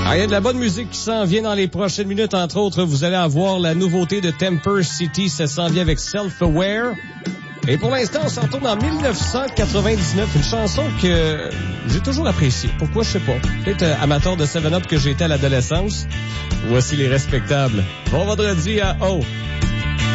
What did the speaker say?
Il y a de la bonne musique qui s'en vient dans les prochaines minutes. Entre autres, vous allez avoir la nouveauté de Temper City. Ça s'en vient avec Self-Aware. Et pour l'instant, on se retourne en 1999. Une chanson que j'ai toujours appréciée. Pourquoi, je sais pas. Peut-être amateur de 7-Up que j'étais à l'adolescence. Voici les respectables. Bon vendredi à O.